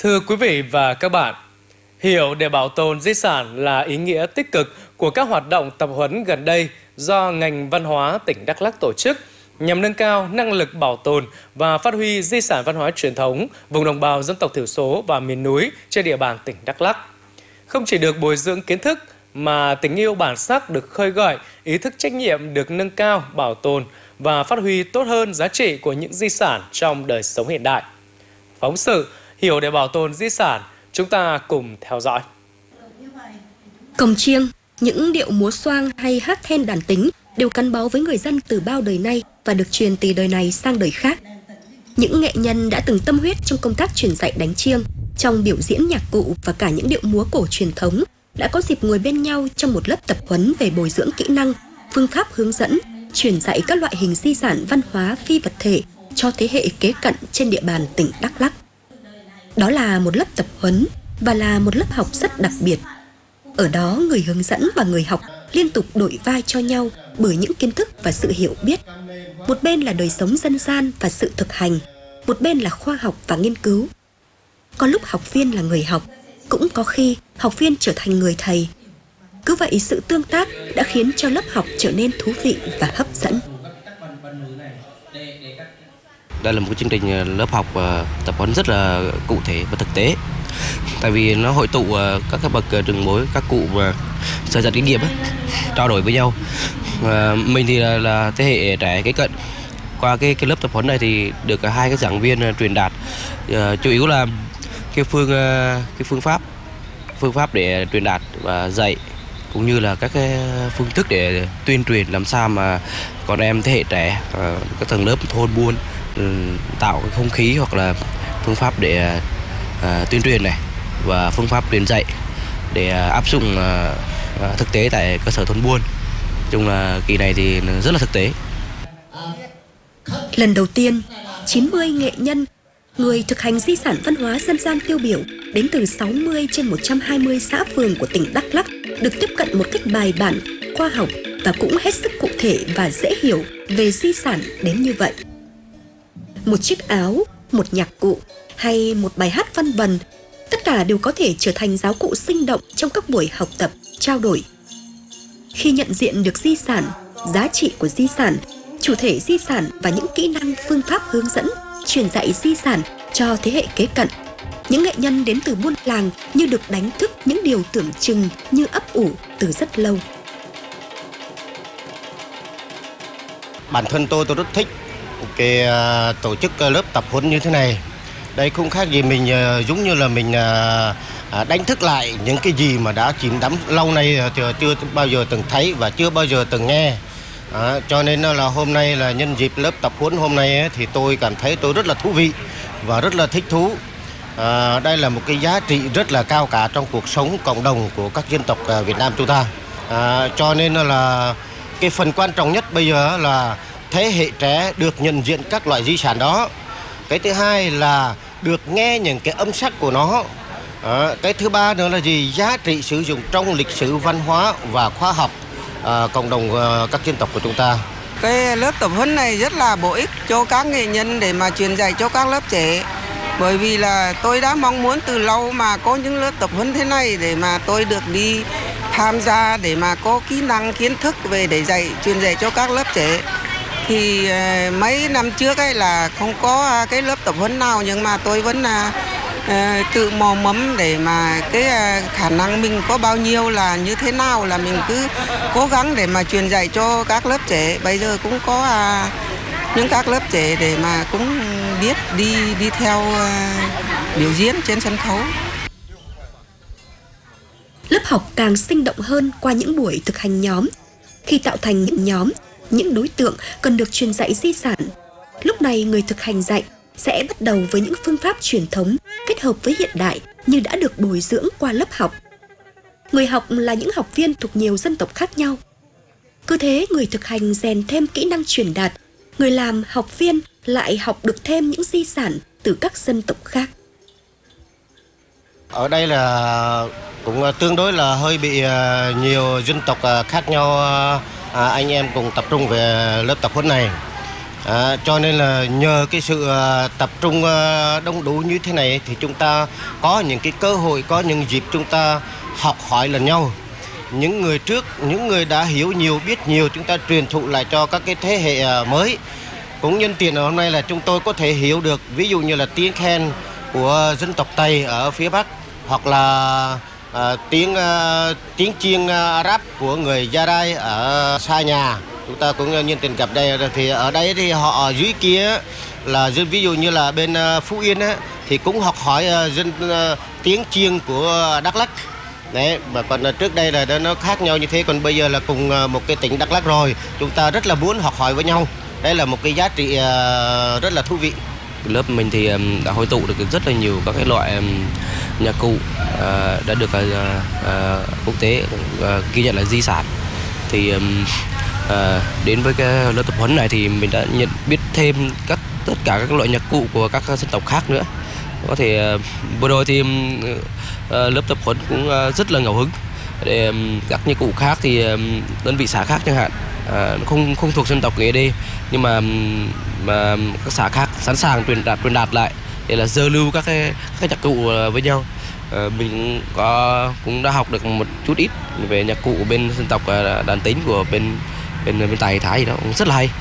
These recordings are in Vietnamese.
Thưa quý vị và các bạn, hiểu để bảo tồn di sản là ý nghĩa tích cực của các hoạt động tập huấn gần đây do ngành văn hóa tỉnh Đắk Lắk tổ chức nhằm nâng cao năng lực bảo tồn và phát huy di sản văn hóa truyền thống vùng đồng bào dân tộc thiểu số và miền núi trên địa bàn tỉnh Đắk Lắk. Không chỉ được bồi dưỡng kiến thức mà tình yêu bản sắc được khơi gợi, ý thức trách nhiệm được nâng cao, bảo tồn và phát huy tốt hơn giá trị của những di sản trong đời sống hiện đại. Phóng sự Hiểu để bảo tồn di sản, chúng ta cùng theo dõi. Cồng chiêng, những điệu múa xoang hay hát then đàn tính đều gắn bó với người dân từ bao đời nay và được truyền từ đời này sang đời khác. Những nghệ nhân đã từng tâm huyết trong công tác truyền dạy đánh chiêng, trong biểu diễn nhạc cụ và cả những điệu múa cổ truyền thống đã có dịp ngồi bên nhau trong một lớp tập huấn về bồi dưỡng kỹ năng, phương pháp hướng dẫn, truyền dạy các loại hình di sản văn hóa phi vật thể cho thế hệ kế cận trên địa bàn tỉnh Đắk Lắk. Đó là một lớp tập huấn và là một lớp học rất đặc biệt. Ở đó người hướng dẫn và người học liên tục đổi vai cho nhau bởi những kiến thức và sự hiểu biết. Một bên là đời sống dân gian và sự thực hành, một bên là khoa học và nghiên cứu. Có lúc học viên là người học, cũng có khi học viên trở thành người thầy. Cứ vậy sự tương tác đã khiến cho lớp học trở nên thú vị và hấp dẫn. Đây là một chương trình lớp học tập huấn rất là cụ thể và thực tế. Tại vì nó hội tụ các bậc trưởng bối, các cụ dày dặn kinh nghiệm trao đổi với nhau. Mình thì là thế hệ trẻ kế cận. Qua cái lớp tập huấn này thì được hai cái giảng viên truyền đạt. Chủ yếu là cái phương pháp để truyền đạt và dạy, cũng như là các cái phương thức để tuyên truyền làm sao mà con em thế hệ trẻ, các tầng lớp thôn buôn tạo cái không khí hoặc là phương pháp để tuyên truyền này và phương pháp truyền dạy để áp dụng thực tế tại cơ sở thôn buôn. Nói chung là kỳ này thì rất là thực tế. Lần đầu tiên, 90 nghệ nhân, người thực hành di sản văn hóa dân gian tiêu biểu đến từ 60 trên 120 xã phường của tỉnh Đắk Lắk được tiếp cận một cách bài bản, khoa học và cũng hết sức cụ thể và dễ hiểu về di sản đến như vậy. Một chiếc áo, một nhạc cụ hay một bài hát văn vần, tất cả đều có thể trở thành giáo cụ sinh động trong các buổi học tập, trao đổi. Khi nhận diện được di sản, giá trị của di sản, chủ thể di sản và những kỹ năng phương pháp hướng dẫn, truyền dạy di sản cho thế hệ kế cận, những nghệ nhân đến từ buôn làng như được đánh thức những điều tưởng chừng như ấp ủ từ rất lâu. Bản thân tôi rất thích cái tổ chức lớp tập huấn như thế này. Đây không khác gì mình giống như là mình đánh thức lại những cái gì mà đã chìm đắm lâu nay chưa bao giờ từng thấy và chưa bao giờ từng nghe. Cho nên là hôm nay là nhân dịp lớp tập huấn hôm nay thì tôi cảm thấy tôi rất là thú vị và rất là thích thú. Đây là một cái giá trị rất là cao cả trong cuộc sống cộng đồng của các dân tộc Việt Nam chúng ta. Cho nên là cái phần quan trọng nhất bây giờ là thế hệ trẻ được nhận diện các loại di sản đó. Cái thứ hai là được nghe những cái âm sắc của nó. Cái thứ ba nữa là gì? Giá trị sử dụng trong lịch sử văn hóa và khoa học cộng đồng các dân tộc của chúng ta. Cái lớp tập huấn này rất là bổ ích cho các nghệ nhân để mà truyền dạy cho các lớp trẻ. Bởi vì là tôi đã mong muốn từ lâu mà có những lớp tập huấn thế này để mà tôi được đi tham gia để mà có kỹ năng kiến thức về để truyền dạy cho các lớp trẻ. Thì mấy năm trước ấy là không có cái lớp tập huấn nào, nhưng mà tôi vẫn tự mò mẫm để mà cái khả năng mình có bao nhiêu là như thế nào là mình cứ cố gắng để mà truyền dạy cho các lớp trẻ. Bây giờ cũng có những các lớp trẻ để mà cũng biết đi theo biểu diễn trên sân khấu. Lớp học càng sinh động hơn qua những buổi thực hành nhóm. Khi tạo thành những nhóm, những đối tượng cần được truyền dạy di sản. Lúc này người thực hành dạy sẽ bắt đầu với những phương pháp truyền thống kết hợp với hiện đại như đã được bồi dưỡng qua lớp học. Người học là những học viên thuộc nhiều dân tộc khác nhau. Cứ thế người thực hành rèn thêm kỹ năng truyền đạt, người làm học viên lại học được thêm những di sản từ các dân tộc khác. Ở đây là cũng tương đối là hơi bị nhiều dân tộc khác nhau, anh em cùng tập trung về lớp tập huấn này. Cho nên là nhờ cái sự tập trung đông đủ như thế này thì chúng ta có những cái cơ hội, có những dịp chúng ta học hỏi lẫn nhau. Những người trước, những người đã hiểu nhiều, biết nhiều, chúng ta truyền thụ lại cho các cái thế hệ mới. Cũng nhân tiện hôm nay là chúng tôi có thể hiểu được, ví dụ như là tiếng khen của dân tộc Tây ở phía Bắc, hoặc là tiếng chiêng rap của người Gia Rai ở xa nhà. Chúng ta cũng nhân tiện gặp đây, thì ở đây thì họ ở dưới kia là dân, ví dụ như là bên Phú Yên á, thì cũng học hỏi dân tiếng chiêng của Đắk Lắk. Đấy, mà còn trước đây là nó khác nhau như thế, còn bây giờ là cùng một cái tỉnh Đắk Lắk rồi, chúng ta rất là muốn học hỏi với nhau. Đây là một cái giá trị rất là thú vị. Lớp mình thì đã hội tụ được rất là nhiều các cái loại nhạc cụ đã được quốc tế ghi nhận là di sản. Thì đến với cái lớp tập huấn này thì mình đã biết thêm tất cả các loại nhạc cụ của các dân tộc khác nữa. Có thể vừa rồi thì lớp tập huấn cũng rất là ngẫu hứng để các nhạc cụ khác thì đơn vị xã khác chẳng hạn không thuộc dân tộc Nghệ Đê, nhưng mà các xã khác sẵn sàng truyền đạt lại để là giao lưu các nhạc cụ với nhau. Mình cũng đã học được một chút ít về nhạc cụ bên dân tộc đàn tính của bên Tài Thái gì đó, cũng rất là hay.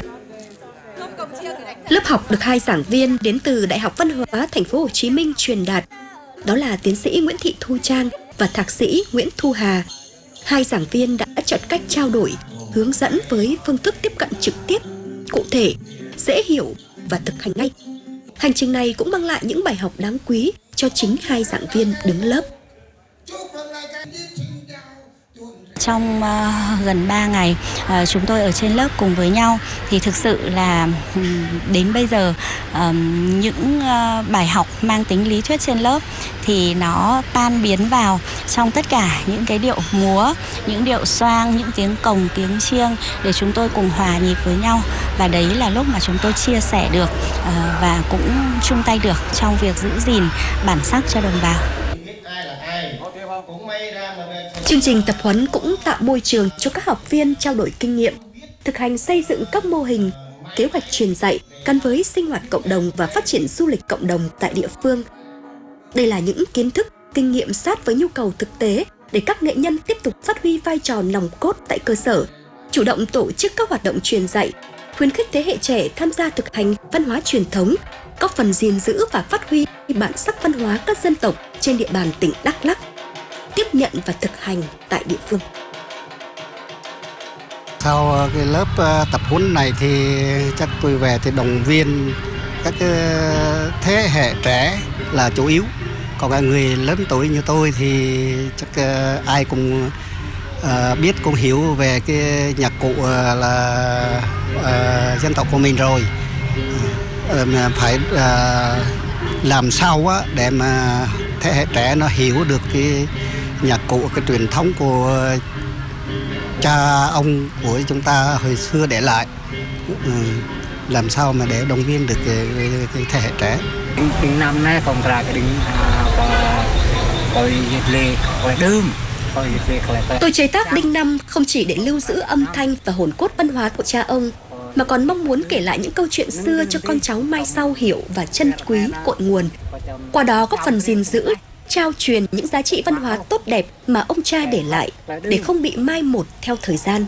Lớp học được 2 giảng viên đến từ Đại học Văn hóa Thành phố Hồ Chí Minh truyền đạt, đó là tiến sĩ Nguyễn Thị Thu Trang và thạc sĩ Nguyễn Thu Hà. 2 giảng viên đã chọn cách trao đổi, hướng dẫn với phương thức tiếp cận trực tiếp, cụ thể, dễ hiểu và thực hành ngay. Hành trình này cũng mang lại những bài học đáng quý cho chính 2 giảng viên đứng lớp. Trong gần 3 ngày chúng tôi ở trên lớp cùng với nhau thì thực sự là đến bây giờ những bài học mang tính lý thuyết trên lớp thì nó tan biến vào trong tất cả những cái điệu múa, những điệu xoang, những tiếng cồng, tiếng chiêng để chúng tôi cùng hòa nhịp với nhau. Và đấy là lúc mà chúng tôi chia sẻ được và cũng chung tay được trong việc giữ gìn bản sắc cho đồng bào. Chương trình tập huấn cũng tạo môi trường cho các học viên trao đổi kinh nghiệm, thực hành xây dựng các mô hình, kế hoạch truyền dạy gắn với sinh hoạt cộng đồng và phát triển du lịch cộng đồng tại địa phương. Đây là những kiến thức, kinh nghiệm sát với nhu cầu thực tế để các nghệ nhân tiếp tục phát huy vai trò nòng cốt tại cơ sở, chủ động tổ chức các hoạt động truyền dạy, khuyến khích thế hệ trẻ tham gia thực hành văn hóa truyền thống, góp phần gìn giữ và phát huy bản sắc văn hóa các dân tộc trên địa bàn tỉnh Đắk Lắk, tiếp nhận và thực hành tại địa phương. Sau cái lớp tập huấn này thì chắc tôi về thì động viên các thế hệ trẻ là chủ yếu. Còn người lớn tuổi như tôi thì chắc ai cũng biết, cũng hiểu về cái nhạc cụ là dân tộc của mình rồi. Phải làm sao để mà thế hệ trẻ nó hiểu được cái nhạc cụ, cái truyền thống của cha ông của chúng ta hồi xưa để lại, làm sao mà để động viên được cái thế hệ trẻ. Đừng năm nay còn ra cái đừng coi lệ coi đơm. Tôi chế tác đinh năm không chỉ để lưu giữ âm thanh và hồn cốt văn hóa của cha ông, mà còn mong muốn kể lại những câu chuyện xưa cho con cháu mai sau hiểu và trân quý cội nguồn. Qua đó góp phần gìn giữ, trao truyền những giá trị văn hóa tốt đẹp mà ông cha để lại để không bị mai một theo thời gian.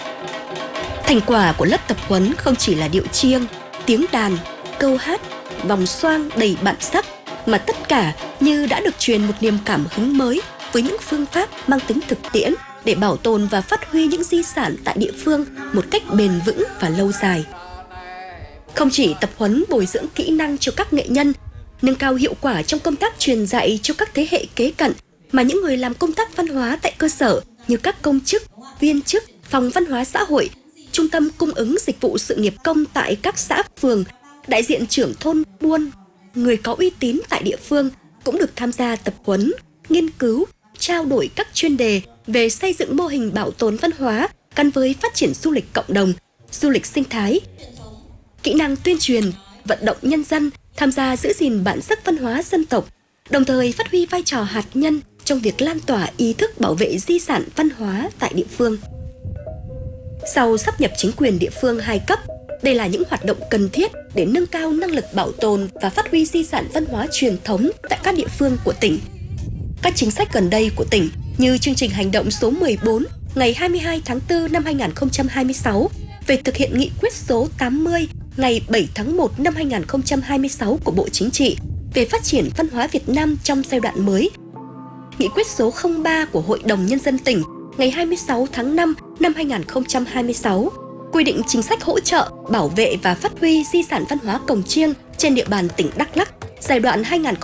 Thành quả của lớp tập huấn không chỉ là điệu chiêng, tiếng đàn, câu hát, vòng xoang đầy bản sắc, mà tất cả như đã được truyền một niềm cảm hứng mới với những phương pháp mang tính thực tiễn để bảo tồn và phát huy những di sản tại địa phương một cách bền vững và lâu dài. Không chỉ tập huấn bồi dưỡng kỹ năng cho các nghệ nhân, nâng cao hiệu quả trong công tác truyền dạy cho các thế hệ kế cận, mà những người làm công tác văn hóa tại cơ sở như các công chức, viên chức, phòng văn hóa xã hội, trung tâm cung ứng dịch vụ sự nghiệp công tại các xã phường, đại diện trưởng thôn buôn, người có uy tín tại địa phương cũng được tham gia tập huấn, nghiên cứu, trao đổi các chuyên đề về xây dựng mô hình bảo tồn văn hóa gắn với phát triển du lịch cộng đồng, du lịch sinh thái, kỹ năng tuyên truyền, vận động nhân dân tham gia giữ gìn bản sắc văn hóa dân tộc, đồng thời phát huy vai trò hạt nhân trong việc lan tỏa ý thức bảo vệ di sản văn hóa tại địa phương. Sau sáp nhập chính quyền địa phương 2 cấp, Đây là những hoạt động cần thiết để nâng cao năng lực bảo tồn và phát huy di sản văn hóa truyền thống tại các địa phương của tỉnh. Các chính sách gần đây của tỉnh như chương trình hành động số 14 ngày 22 tháng 4 năm 2026 về thực hiện nghị quyết số 80 ngày 7 tháng 1 năm 2026 của Bộ Chính trị về phát triển văn hóa Việt Nam trong giai đoạn mới, nghị quyết số 03 của Hội đồng Nhân dân tỉnh ngày 26 tháng 5 năm 2026 quy định chính sách hỗ trợ, bảo vệ và phát huy di sản văn hóa cồng chiêng trên địa bàn tỉnh Đắk Lắk giai đoạn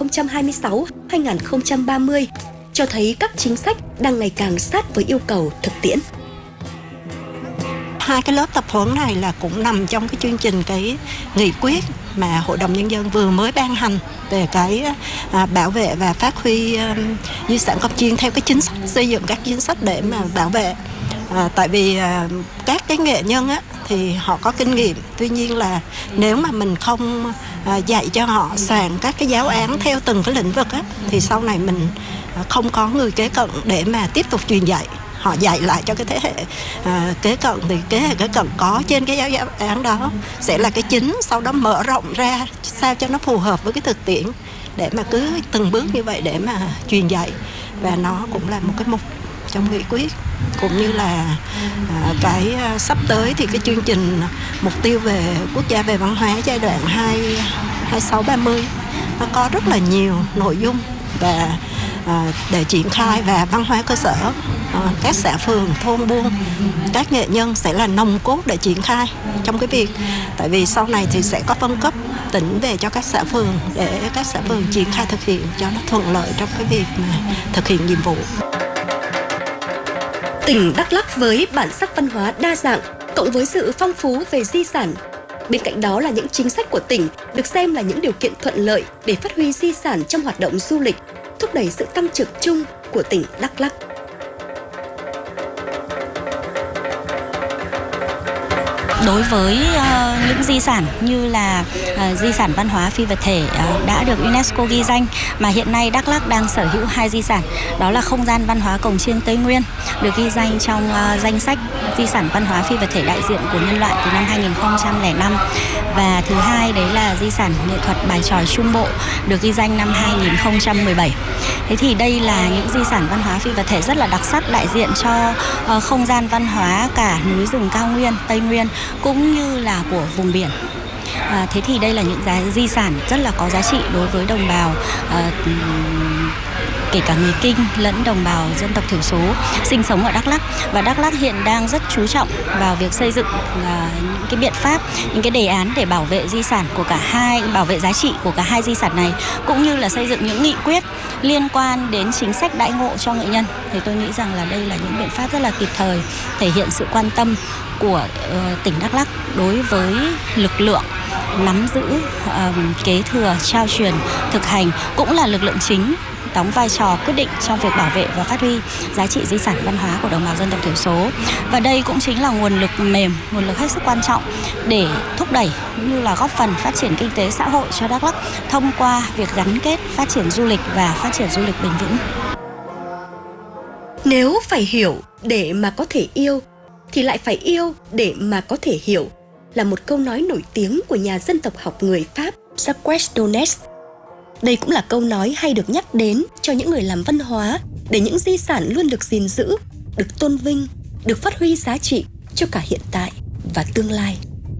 2026-2030 cho thấy các chính sách đang ngày càng sát với yêu cầu thực tiễn. Hai cái lớp tập huấn này là cũng nằm trong cái chương trình cái nghị quyết mà Hội đồng Nhân dân vừa mới ban hành về cái bảo vệ và phát huy di sản cồng chiêng theo cái chính sách, xây dựng các chính sách để mà bảo vệ. Tại vì các cái nghệ nhân á, thì họ có kinh nghiệm, tuy nhiên là nếu mà mình không dạy cho họ soạn các cái giáo án theo từng cái lĩnh vực á, thì sau này mình không có người kế cận để mà tiếp tục truyền dạy. Họ dạy lại cho cái thế hệ kế cận, thì thế hệ kế cận có trên cái giáo án đó sẽ là cái chính, sau đó mở rộng ra sao cho nó phù hợp với cái thực tiễn để mà cứ từng bước như vậy để mà truyền dạy. Và nó cũng là một cái mục trong nghị quyết, cũng như là cái sắp tới thì cái chương trình mục tiêu về quốc gia về văn hóa giai đoạn 26-30 nó có rất là nhiều nội dung và để triển khai, và văn hóa cơ sở, các xã phường, thôn buôn, các nghệ nhân sẽ là nòng cốt để triển khai trong cái việc, tại vì sau này thì sẽ có phân cấp tỉnh về cho các xã phường để các xã phường triển khai thực hiện cho nó thuận lợi trong cái việc mà thực hiện nhiệm vụ. Tỉnh Đắk Lắk với bản sắc văn hóa đa dạng, cộng với sự phong phú về di sản. Bên cạnh đó là những chính sách của tỉnh được xem là những điều kiện thuận lợi để phát huy di sản trong hoạt động du lịch, thúc đẩy sự tăng trưởng chung của tỉnh Đắk Lắk. Đối với những di sản như là di sản văn hóa phi vật thể đã được UNESCO ghi danh, mà hiện nay Đắk Lắk đang sở hữu 2 di sản, đó là không gian văn hóa cồng chiêng Tây Nguyên được ghi danh trong danh sách di sản văn hóa phi vật thể đại diện của nhân loại từ năm 2005, và thứ hai đấy là di sản nghệ thuật bài tròi Trung Bộ được ghi danh năm 2017. Thế thì đây là những di sản văn hóa phi vật thể rất là đặc sắc, đại diện cho không gian văn hóa cả núi rừng cao nguyên, Tây Nguyên cũng như là của vùng biển. Thế thì đây là những di sản rất là có giá trị đối với đồng bào, kể cả người Kinh lẫn đồng bào dân tộc thiểu số sinh sống ở Đắk Lắk. Và Đắk Lắk hiện đang rất chú trọng vào việc xây dựng những cái biện pháp, những cái đề án để bảo vệ di sản của cả hai, bảo vệ giá trị của cả hai di sản này, cũng như là xây dựng những nghị quyết liên quan đến chính sách đãi ngộ cho nghệ nhân. Thì tôi nghĩ rằng là đây là những biện pháp rất là kịp thời, thể hiện sự quan tâm của tỉnh Đắk Lắk đối với lực lượng nắm giữ, kế thừa, trao truyền, thực hành, cũng là lực lượng chính đóng vai trò quyết định trong việc bảo vệ và phát huy giá trị di sản văn hóa của đồng bào dân tộc thiểu số. Và đây cũng chính là nguồn lực mềm, nguồn lực hết sức quan trọng để thúc đẩy cũng như là góp phần phát triển kinh tế xã hội cho Đắk Lắk thông qua việc gắn kết phát triển du lịch và phát triển du lịch bền vững. Nếu phải hiểu để mà có thể yêu, thì lại phải yêu để mà có thể hiểu, là một câu nói nổi tiếng của nhà dân tộc học người Pháp Jacques Donès. Đây cũng là câu nói hay được nhắc đến cho những người làm văn hóa, để những di sản luôn được gìn giữ, được tôn vinh, được phát huy giá trị cho cả hiện tại và tương lai.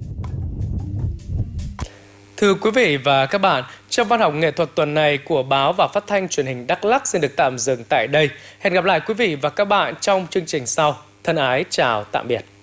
Thưa quý vị và các bạn, trong văn học nghệ thuật tuần này của Báo và Phát thanh Truyền hình Đắk Lắk xin được tạm dừng tại đây. Hẹn gặp lại quý vị và các bạn trong chương trình sau. Thân ái chào tạm biệt.